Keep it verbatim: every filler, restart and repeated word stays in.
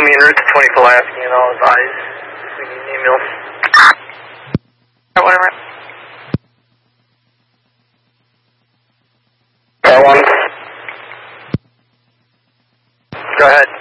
me en route to twenty Pulaski and all advise if we need an ambulance. Or whatever. Car one. Go ahead.